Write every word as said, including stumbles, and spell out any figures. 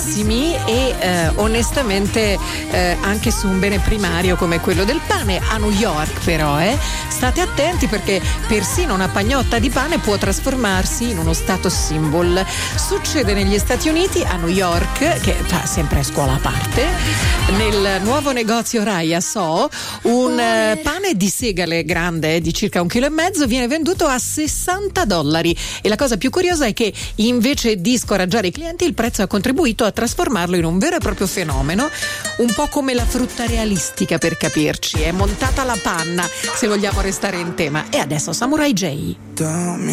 buonissimi e eh, onestamente eh, anche su un bene primario come quello del pane. A New York però eh, state attenti, perché persino una pagnotta di pane può trasformarsi in uno status symbol. Succede negli Stati Uniti, a New York, che fa sempre scuola a parte, nel nuovo negozio Raya So, un eh, pane di segale grande di circa un chilo e mezzo viene venduto a sessanta dollari, e la cosa più curiosa è che invece di scoraggiare i clienti il prezzo ha contribuito a trasformarlo in un vero e proprio fenomeno, un po' come la frutta realistica, per capirci. È montata la panna, se vogliamo restare in tema. E adesso Samurai J. Dammi